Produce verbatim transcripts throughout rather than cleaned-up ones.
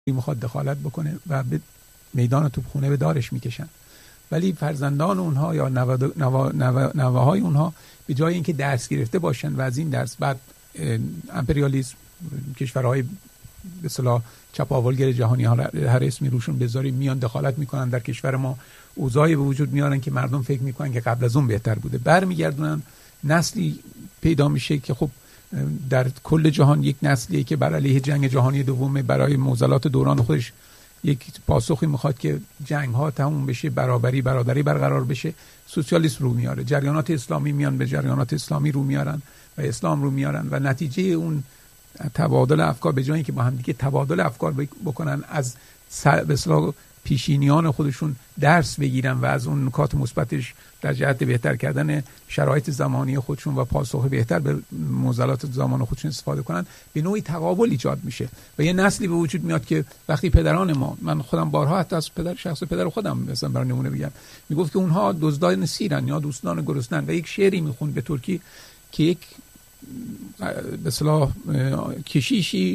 میخواد دخالت بکنه و به میدان توپخونه به دارش میکشن. ولی فرزندان اونها یا نوه‌های اونها به جای اینکه درس گرفته باشن و از این درس بعد امپریالیسم، کشورهای به اصطلاح چپاولگر جهانی ها هر اسمی روشون بذاریم، میان دخالت میکنن در کشور ما، اوضاعی به وجود میارن که مردم فکر میکنن که قبل از اون بهتر بوده، برمیگردونن نسلی پیدا میشه که خب در کل جهان یک نسلیه که بر علیه جنگ جهانی دوم برای معضلات دوران خودش یک پاسخی میخواد که جنگ ها تموم بشه، برابری برادری برقرار بشه، سوسیالیسم رو میاره، جریانات اسلامی میان به جریانات اسلامی رو میارن و اسلام رو میارن و نتیجه اون تبادل افکار به جای اینکه با هم دیگه تبادل افکار بکنن، از به اصطلاح پیشینیان خودشون درس بگیرن و از اون نکات مثبتش در جهت بهتر کردن شرایط زمانی خودشون و پاسخ بهتر به معضلات زمان خودشون استفاده کنن، به نوعی تقابل ایجاد میشه و یه نسلی به وجود میاد که وقتی پدران ما، من خودم بارها حتی از پدر شخص پدر خودم مثلا برای نمونه بگم، میگفت که اونها دزدان سیرن یا دوستان گرسنن و یک شعری میخوند به ترکی که یک به اصطلاح کشیشی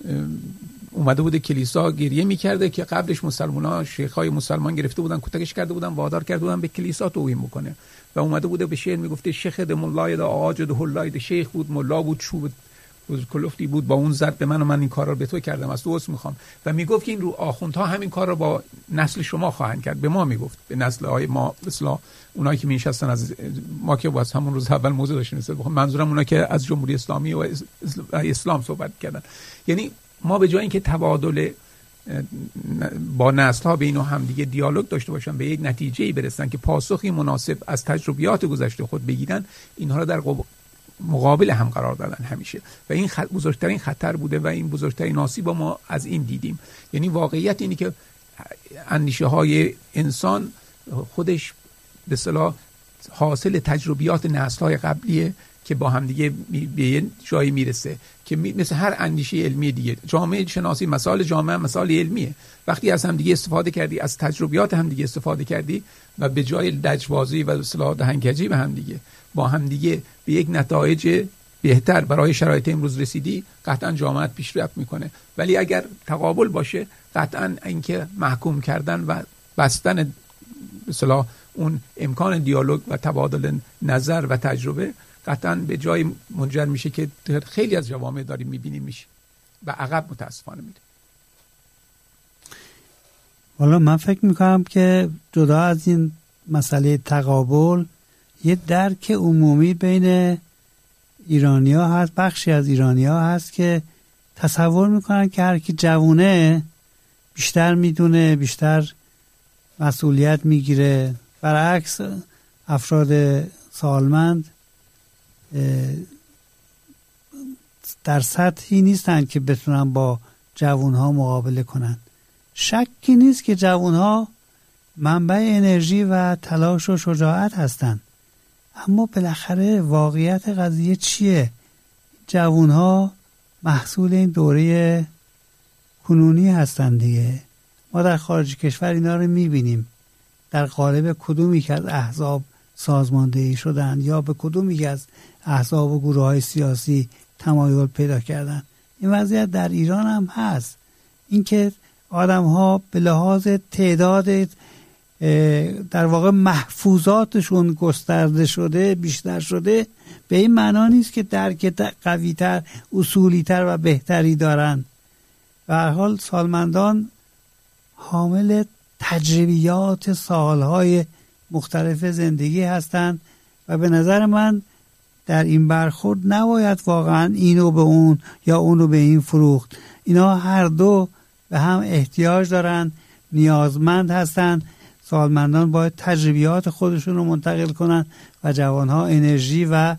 اومده بوده کلیسا گریه میکرده که قبلش مسلمان‌ها شیخ‌های مسلمان گرفته بودن، کتکش کرده بودن، وادار کرده بودن به کلیسا توهین بکنه و اومده بوده به شعر میگفته شیخ مولای دا آجد هولای شیخ بود، ملا بود، چوب بود، کلفتی بود، با اون زد به من و من این کارا رو به تو کردم، از تو عذر میخوام. و میگفت که این رو آخوندها همین کار رو با نسل شما خواهند کرد. به ما میگفت، به نسل‌های ما، مثلا اونایی که میشستن از ما که واسه همون روز اول موضوع داشتن، مثلا منظورم اونا که از جمهوری اسلامی و اسلام صحبت کردن. یعنی ما به جای اینکه تبادل با نسل‌ها بین هم دیگه دیالوگ داشته باشن، به یک نتیجه‌ای برسن که پاسخی مناسب از تجربیات گذشته خود بگیرن، اینها رو در مقابل هم قرار دادن همیشه و این خط بزرگترین خطر بوده و این بزرگترین آسیب ما از این دیدیم. یعنی واقعیت اینی که اندیشه های انسان خودش به اصطلاح حاصل تجربیات نسل‌های قبلیه که با هم دیگه به یه جایی میرسه که می مثل هر اندیشه علمی دیگه، جامعه شناسی مسائل جامعه مسائل علمیه. وقتی از هم دیگه استفاده کردی، از تجربیات هم دیگه استفاده کردی و به جای لجبازی و اصطلاح دهنکجی به هم دیگه با هم دیگه به یک نتایج بهتر برای شرایط امروز رسیدی، قطعا جامعه پیشرفت میکنه. ولی اگر تقابل باشه، قطعا اینکه محکوم کردن و بستن به اصطلاح اون امکان دیالوگ و تبادل نظر و تجربه قطعا به جای منجر میشه که خیلی از جوامع داریم میبینیم میشه و عقب متاسفانه میره. والا من فکر میکنم که جدا از این مسئله تقابل، یه درک عمومی بین ایرانی‌ها هست، بخشی از ایرانی‌ها هست که تصور میکنن که هر کی جوونه بیشتر میدونه، بیشتر مسئولیت میگیره. برعکس افراد سالمند در سطحی نیستن که بتونن با جوانها مقابله کنن. شکی نیست که جوانها منبع انرژی و تلاش و شجاعت هستن، اما بالاخره واقعیت قضیه چیه؟ جوانها محصول این دوره کنونی هستن دیگه. ما در خارج کشور اینا رو میبینیم، در قالب کدومی که از احزاب سازماندهی شدن یا به کدومی از احزاب و گروه های سیاسی تمایل پیدا کردن. این وضعیت در ایران هم هست، اینکه آدم ها به لحاظ تعداد در واقع محفوظاتشون گسترده شده، بیشتر شده، به این معنا نیست که درک قوی‌تر، اصولی‌تر و بهتری دارن. به هر حال سالمندان حامل تجربیات سالهای مختلف زندگی هستند و به نظر من در این برخورد نباید واقعا اینو به اون یا اونو به این فروخت. اینا هر دو به هم احتیاج دارن، نیازمند هستن. سالمندان باید تجربیات خودشون رو منتقل کنن و جوانها انرژی و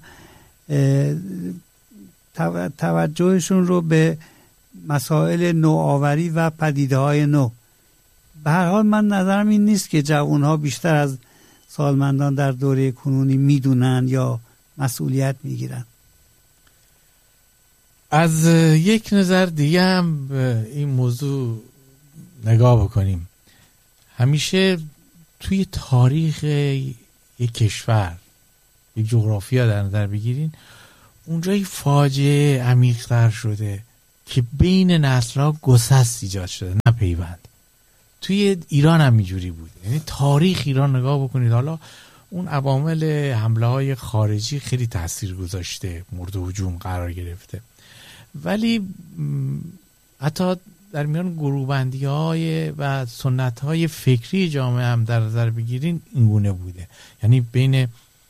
توجهشون رو به مسائل نوآوری و پدیده‌های نو. به هر حال من نظرم این نیست که جوانها بیشتر از سالمندان در دوره کنونی میدونن یا مسئولیت میگیرن. از یک نظر دیگه هم این موضوع نگاه بکنیم. همیشه توی تاریخ یک کشور، یک جغرافیا در نظر بگیرین، اونجای فاجعه عمیق‌تر شده، که بین نسل‌ها گسست ایجاد شده، نه پیوند. توی ایران هم اینجوری بود. یعنی تاریخ ایران نگاه بکنید، حالا اون عوامل حمله های خارجی خیلی تاثیر گذاشته، مورد هجوم قرار گرفته، ولی حتی در میان گروه‌بندی های و سنت های فکری جامعه هم در نظر بگیرین این گونه بوده. یعنی بین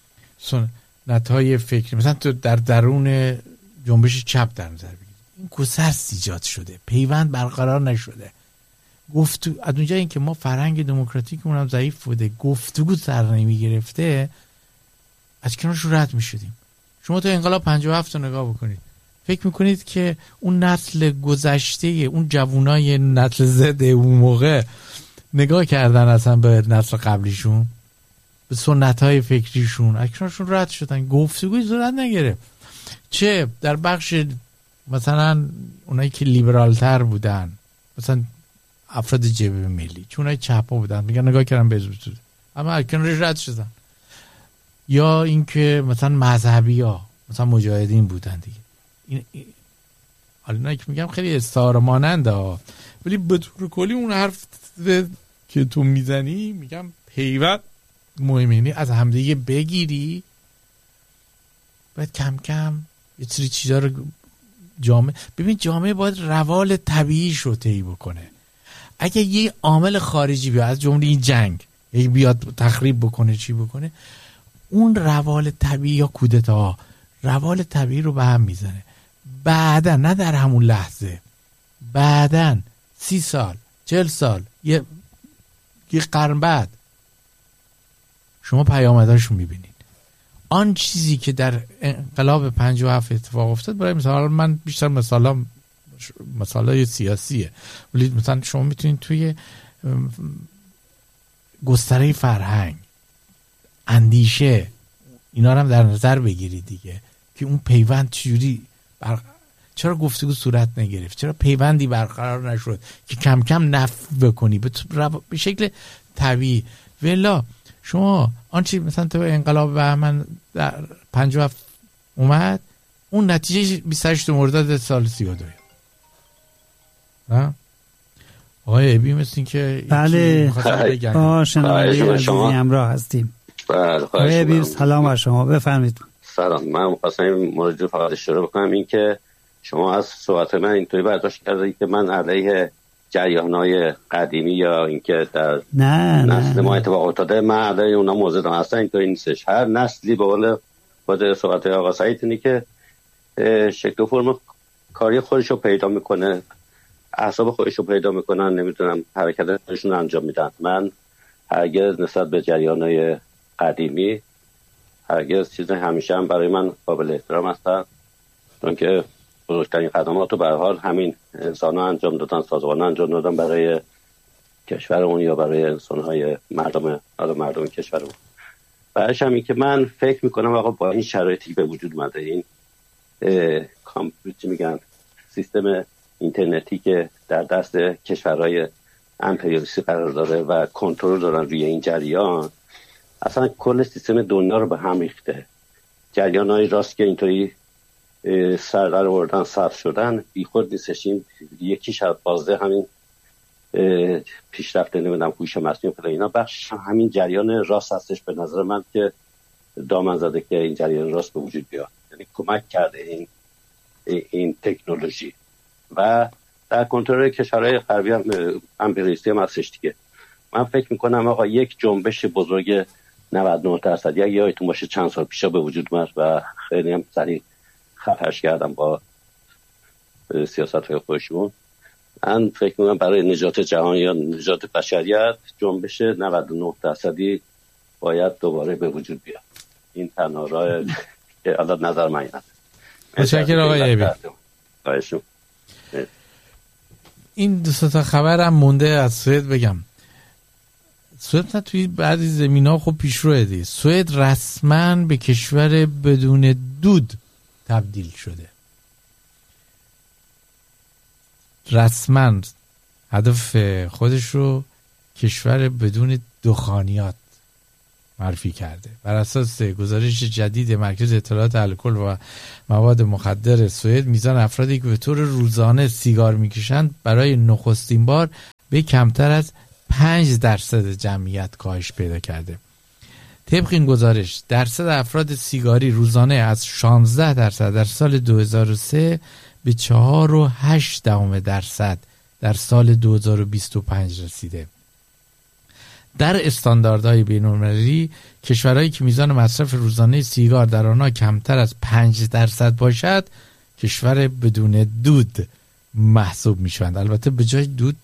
سنت های فکری مثلا تو در درون جنبش چپ در نظر بگیرید، این گسست ایجاد شده، پیوند برقرار نشده. گفتگو از اونجا این که ما فرهنگ دموکراتیکمون هم ضعیف بوده، گفتگو سر نمی گرفته، از کنارش رد می شدیم. شما تو انقلاب پنجاه و هفت رو نگاه بکنید، فکر میکنید که اون نسل گذشته، اون جوانای نسل زد اون موقع نگاه کردن اصلا به نسل قبلیشون، به سنت های فکریشون، از کنارشون رد شدن، گفتگوی صورت نگرفت. چه در بخش مثلا اونایی که لیبرال تر بودن، مثلا افراد جبهه ملی، چون اونایی چپا بودن میگن نگاه کردن به حزب توده، اما از کنارش رد شدن. یا اینکه مثلا مذهبی ها مثلا مجاهدین بودن دیگه. این حالا اینا که میگم خیلی استعاره ماننده ها، ولی به طور کلی اون حرف که تو میزنی میگم پیوند مهمه. یعنی از همدیگه بگیری، باید کم کم یه سری چیزا رو جامعه، ببین جامعه باید روال طبیعیش رو طی بکنه. اگه یه عامل خارجی بیاد، از جمله این جنگ، یه بیاد تخریب بکنه چی بکنه، اون روال طبیعی یا کودتا روال طبیعی رو به هم میزنه. بعدن، نه در همون لحظه، بعدن سی سال چل سال یه یه قرن بعد شما پیامدهاشو میبینید. آن چیزی که در انقلاب پنجاه و هفت اتفاق افتاد، برای مثال من بیشتر مثلا مسائل سیاسیه، ولی مثلا شما میتونید توی گستره فرهنگ، اندیشه، اینا رو هم در نظر بگیرید دیگه، که اون پیوند چجوری بر... چرا گفتگو صورت نگرفت، چرا پیوندی برقرار نشد که کم کم نفع بکنی به, رو... به شکل طبیعی. ولی شما آنچه مثلا تو انقلاب بهمن در پنجاه و هفت اومد، اون نتیجه بیست و هشت مرداد سال سی و دو. آقای ابی مثل این که بله با شنوایی عزیزی همراه هستیم. آقای ابی سلام بر شما، بفرمایید. سلام، من خواستم این مورد فقط اشاره بکنم، این که شما از صحبت من اینطوری برداشت کردید که من علیه جریان‌های قدیمی یا اینکه در نه نسل نه. ما اتفاق افتاده من علیه اونا موضوع دارم. اصلا اینطوری نیستش. هر نسلی به قول خود صحبت آقا سعید اینه که شکل و فرم کاری خودش رو پیدا میکنه، اعصاب خودش رو پیدا میکنن، نمیدونم حرکت خودشون انجام میدن. من هرگز نسبت به جریان‌های قدیمی هرگز چیز همیشه هم برای من قابل احترام هستن، چون که بزرگترین خدمات رو به هر حال همین انسان‌ها انجام دادن، سازمان‌ها انجام دادن برای کشورمون یا برای انسان‌های مردم حالا مردم کشورمون. بعدش هم این که من فکر میکنم آقا با این شرایطی به وجود اومده، این کامپیوتر میگن سیستم اینترنتی که در دست کشورهای امپریالیستی قرار داره و کنترل دارن روی این جریان، اصلا کل سیستم دنیا رو به هم ریخته. جریان‌های راست که اینطوری سر در آوردن، صرف شدن، بی خود نیستش. این یکیش از بازده همین پیشرفت نمیدونم هوش مصنوعی و اینا بخش همین جریان راست هستش به نظر من، که دامن زده که این جریان راست به وجود بیاد. یعنی کمک کرده این این تکنولوژی و در کنترل کشورهای غربی هم امپریالیستی هم هستش دیگه. من فکر میکنم آقا یک جنبش بزرگ نود و نه درصدی اگه یادتون باشه چند سال پیش به وجود اومد و خیلی هم سریع خفش کردم با سیاست‌های خودشون. من فکر میکنم برای نجات جهان یا نجات بشریت جنبش نود و نه درصدی باید دوباره به وجود بیاد. این تنها راه که الان نظر من هست. متشکرم آقای ابی. این دو تا خبرم مونده از سوئد بگم. سوئد توی بعضی زمینا خب پیشروه دی. سوئد رسما به کشور بدون دود تبدیل شده. رسما هدف خودش رو کشور بدون دخانیات معرفی کرده. بر اساس گزارش جدید مرکز اطلاعات الکل و مواد مخدر سوئد، میزان افرادی که به طور روزانه سیگار میکشند برای نخستین بار به کمتر از پنج درصد جمعیت کاهش پیدا کرده. طبق این گزارش درصد افراد سیگاری روزانه از شانزده درصد در سال دو هزار و سه به چهار و هشت دهم درصد در سال دو هزار و بیست و پنج رسیده. در استانداردهای بین‌المللی، کشورهایی که میزان مصرف روزانه سیگار در آنها کمتر از پنج درصد باشد کشور بدون دود محسوب میشوند. البته به جای دود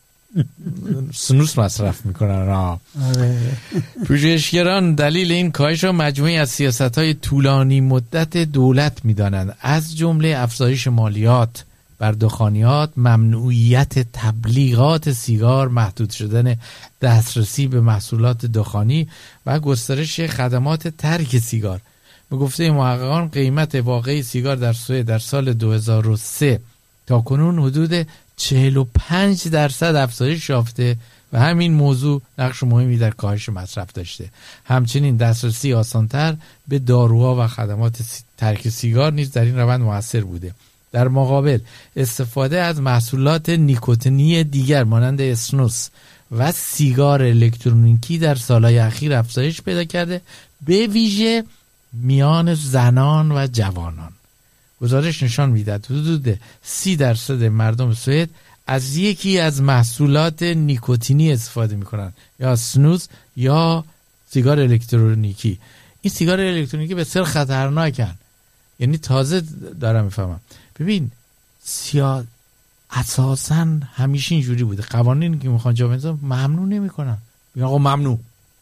سنوس مصرف میکنن. پژوهشگران دلیل این کاهش را مجموعی از سیاست‌های طولانی مدت دولت میدانند، از جمله افزایش مالیات بر دخانیات، ممنوعیت تبلیغات سیگار، محدود شدن دسترسی به محصولات دخانی و گسترش خدمات ترک سیگار. به گفته محققان، قیمت واقعی سیگار در سوئد در سال دو هزار و سه تا کنون حدود چهل و پنج درصد افزایش یافته و همین موضوع نقش مهمی در کاهش مصرف داشته. همچنین دسترسی آسانتر به داروها و خدمات ترک سیگار نیز در این روند مؤثر بوده. در مقابل، استفاده از محصولات نیکوتینی دیگر مانند اسنوس و سیگار الکترونیکی در سالهای اخیر افزایش پیدا کرده، به ویژه میان زنان و جوانان. گزارش نشان می‌دهد حدود سی درصد مردم سوئد از یکی از محصولات نیکوتینی استفاده می‌کنند، یا سنوس یا سیگار الکترونیکی. این سیگار الکترونیکی بسیار خطرناکن. یعنی تازه دارم میفهمم. ببین، سیا اساساً همیشه اینجوری بوده، قوانینی که میخوان جا بندازن ممنوع نمی‌کنن. میگن آقا ممنوع.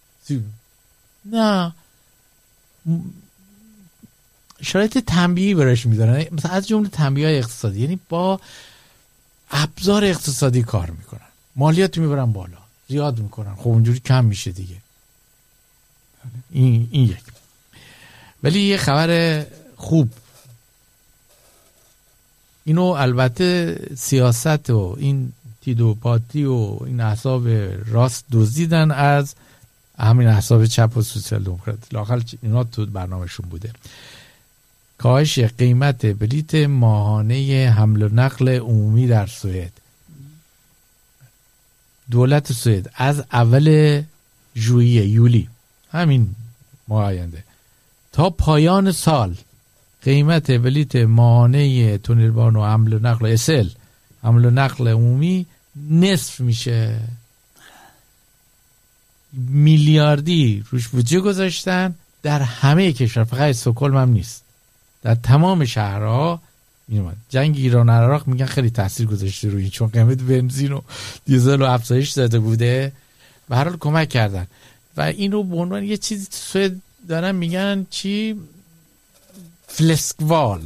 نه، شرایط تنبیهی برایش میدارن، مثلا از جمله تنبیه‌های اقتصادی، یعنی با ابزار اقتصادی کار میکنن، مالیات میبرن بالا، زیاد میکنن، خب اونجوری کم میشه دیگه. این این یک. ولی یه خبر خوب، اینو البته سیاست و این تیدوپاتی و این احزاب راست دزدیدن از همین احزاب چپ و سوسیال دموکرات، لااقل اینا تو برنامهشون بوده. کاهش قیمت بلیت ماهانه حمل و نقل عمومی در سوئد. دولت سوئد از اول ژوئیه یولی همین ماه آینده تا پایان سال قیمت بلیت ماهانه تونلبان و حمل و نقل اسل حمل و نقل عمومی نصف میشه. میلیاردی روش بودجه گذاشتن در همه کشور، فقط استکهلم هم نیست، در تمام شهرها. میومد جنگ ایران و عراق میگن خیلی تاثیر گذاشته روی این، چون قیمت بنزین و دیزل و افزایش داده بوده، به هر حال کمک کردن. و این رو به عنوان یه چیزی سوئد دارن میگن چی؟ فلسکوال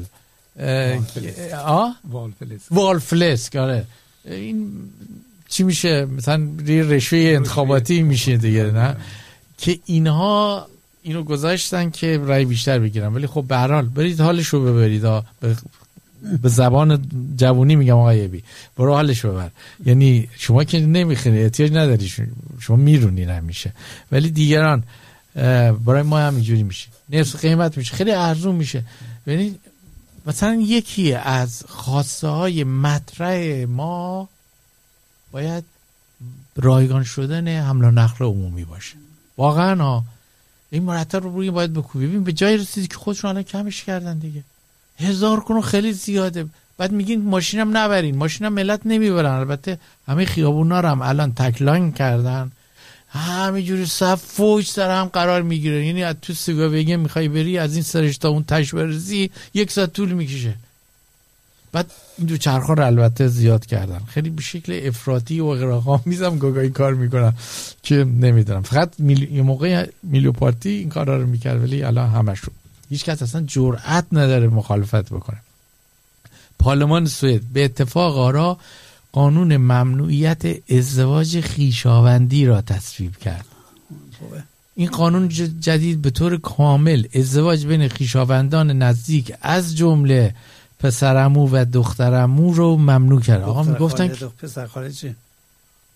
والفلسک. آره، این چی میشه؟ مثلا رشوه انتخاباتی میشه دیگه، نه؟ که اینها اینو گذاشتن که رای بیشتر بگیرن. ولی خب به هر حال برید حالشو ببرید. به زبان جوونی میگم آقای بی، برو حالشو ببر. یعنی شما که نمیخونی، احتیاج نداری، شما میرونی نمیشه، ولی دیگران برای ما هم اینجوری میشه، نصف قیمت میشه، خیلی ارزون میشه. یعنی مثلا یکی از خواسته های مطرح ما باید رایگان شدن حمل و نقل عمومی باشه. واقعا ها، این مرتب رو روی باید بکوبی. ببین به جای رسیدی که خودشون الان کمش کردن دیگه، هزار کنو خیلی زیاده. بعد میگین ماشینم نبرین، ماشینم ملت نمیبرن. البته همه خیابونا رو هم الان تکلاین کردن، همینجوری صف فوج سر هم قرار میگیره. یعنی از تو سیگار بگه میخوای بری از این سرش تا اون تش برسی یک ساعت طول میکشه. بعد این دو چرخا رو البته زیاد کردن، خیلی به شکل افراطی و اغراق‌آمیز هم گاگایی کار میکنن که نمیدونم. فقط میلی... یه موقع میلیو پارتی این کارا رو میکرد، ولی الان همشون هیچ کس اصلا جرئت نداره مخالفت بکنه. پارلمان سوئد به اتفاق آرا قانون ممنوعیت ازدواج خویشاوندی را تصویب کرد. این قانون جدید به طور کامل ازدواج بین خویشاوندان نزدیک از جمله پسرعمو و دخترعمو رو ممنوع کرد. آقا میگفتن پسر خالد چی؟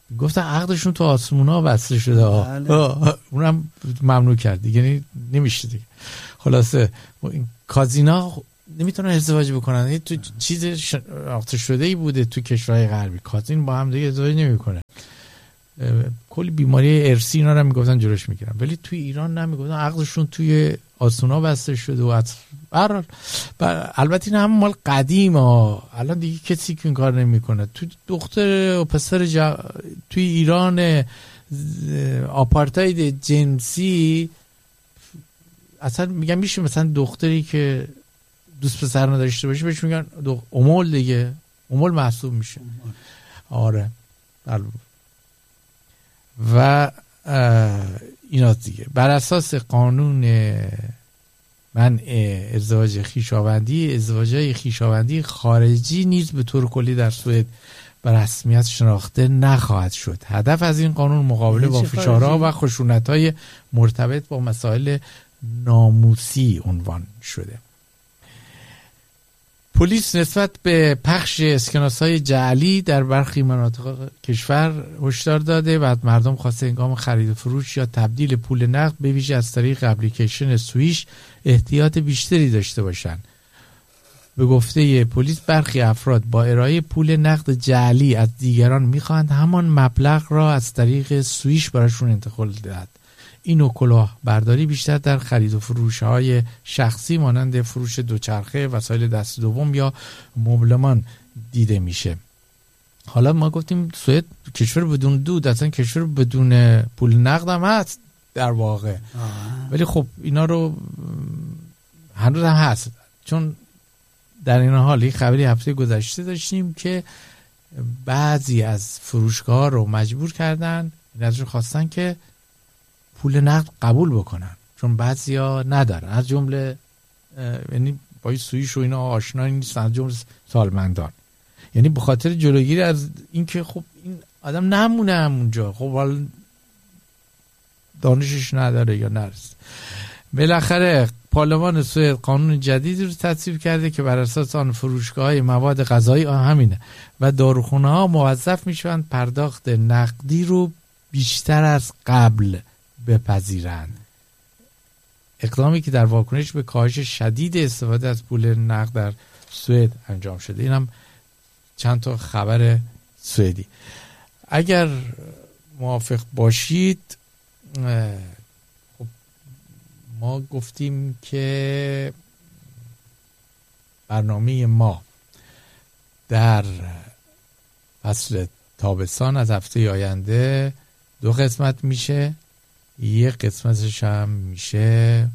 گفتن عقدشون تو آسمونا بسته شده. بله. اونم ممنوع کرد دیگه، یعنی نمیشه دیگه. خلاصه این کازینا نمیتونن ازدواج بکنن، یه تو چیز شناخته شده ای بوده تو کشورهای غربی، کازین با هم دیگه ازدواج نمیکنه. کلی بیماری ارثی اینا رو میگفتن جلوش میگیرن، ولی توی ایران نمیگفتن، عقدشون توی آسونا بسته شده. و بر البته این هم مال قدیم ها، الان دیگه کسی که این کار نمیکنه. تو دختر و پسر جا... توی ایران آپارتاید جنسی اصلا میگن میشه مثلا دختری که دوست پسر نداشته باشه بهش میگن دخ... امول دیگه، امول محسوب میشه. آره بله. و اینا دیگه بر اساس قانون منع ازدواج خویشاوندی، ازدواجهای خویشاوندی خارجی نیز به طور کلی در سوئد به رسمیت شناخته نخواهد شد. هدف از این قانون مقابله با فشارها و خشونت‌های مرتبط با مسائل ناموسی عنوان شده. پلیس نسبت به پخش اسکناس‌های جعلی در برخی مناطق کشور هشدار داده و مردم خواسته هنگام خرید و فروش یا تبدیل پول نقد به ویژه از طریق اپلیکیشن سویش احتیاط بیشتری داشته باشند. به گفته پلیس برخی افراد با ارائه پول نقد جعلی از دیگران می‌خواهند همان مبلغ را از طریق سویش براشون انتقال دهد. این نوع کلاهبرداری بیشتر در خرید و فروش های شخصی مانند فروش دوچرخه، وسایل دست دوم یا مبلمان دیده میشه. حالا ما گفتیم سوئد کشور بدون دود، اصلا کشور بدون پول نقد هم هست در واقع، ولی خب اینا رو هنوز هم هست. چون در این حال یک خبری هفته گذشته داشتیم که بعضی از فروشگاه رو مجبور کردن، این ازشون خواستن که پول نقد قبول بکنن، چون بعضیا ندارن، از جمله یعنی با سوئیش و اینا آشنا نیستن، از جمله سالمندان. یعنی به خاطر جلوگیری از اینکه خب این آدم نمونه همونجا، خب حالا دانشش نداره یا نرسه. بالاخره پارلمان سوئد قانون جدیدی رو تصویب کرده که بر اساس آن فروشگاه‌های مواد غذایی همینه و داروخانه‌ها موظف میشوند پرداخت نقدی رو بیشتر از قبل بپذیرند. اقدامی که در واکنش به کاهش شدید استفاده از پول نقد در سوئد انجام شده. اینم چند تا خبر سوئدی. اگر موافق باشید خب ما گفتیم که برنامه ما در فصل تابستان از هفته آینده دو قسمت میشه. یک قسمتش هم میشه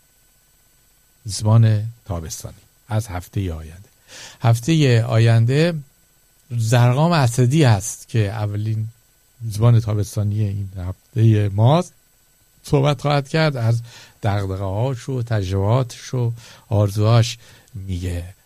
زمان تابستانی از هفته آینده. هفته آینده زرقام اسدی هست که اولین زمان تابستانی این هفته ماست. صحبت خواهد کرد از دغدغه‌هاش و تجربهاتش و آرزوهاش میگه.